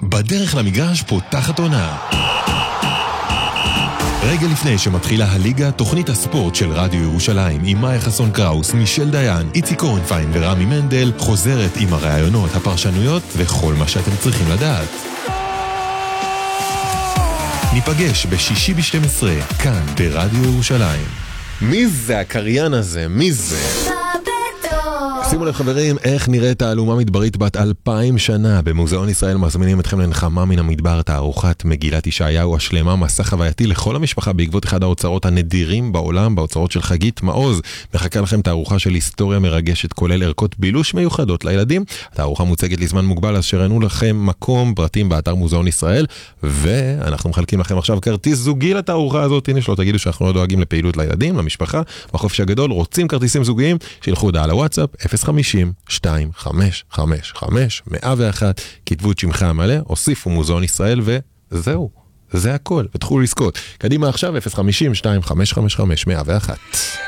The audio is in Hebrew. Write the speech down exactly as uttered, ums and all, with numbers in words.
בדרך למגרש פותחת עונה. רגע לפני שמתחילה הליגה, תוכנית הספורט של רדיו ירושלים עם מאיה חסון קראוס, מישל דיין, איצי קורנפיין ורמי מנדל חוזרת עם הרעיונות, הפרשנויות וכל מה שאתם צריכים לדעת. ניפגש בשישי ב-שתים עשרה, כאן ברדיו ירושלים. מי זה הקריין הזה? מי זה? שימו לב חברים, איך נראית תעלומה מדברית בת אלפיים שנה. במוזיאון ישראל מזמינים אתכם לנחמה מן המדבר, תערוכת מגילת ישעיהו השלמה, מסע חווייתי לכל המשפחה בעקבות אחד האוצרות הנדירים בעולם, באוצרות של חגית מעוז. מחכה לכם תערוכה של היסטוריה מרגשת, כולל ערכות בילוש מיוחדות לילדים. התערוכה מוצגת לזמן מוגבל, אז שראינו לכם מקום, פרטים באתר מוזיאון ישראל, ואנחנו מחלקים לכם עכשיו כרטיס זוגי לתערוכה הזאת. הנה שלא תגידו שאנחנו לא דואגים לפעילות לילדים, למשפחה, בחופש הגדול. רוצים כרטיסים זוגיים? שילחו הודעה לוואטסאפ אפס חמישים שתיים חמש חמש חמש מאה ואחת, כתבו את שמך המלא, הוסיפו מוזיאון ישראל וזהו, זה הכל, ותוכלו לזכות. קדימה עכשיו אפס חמישים שתיים חמש חמש חמש מאה ואחת.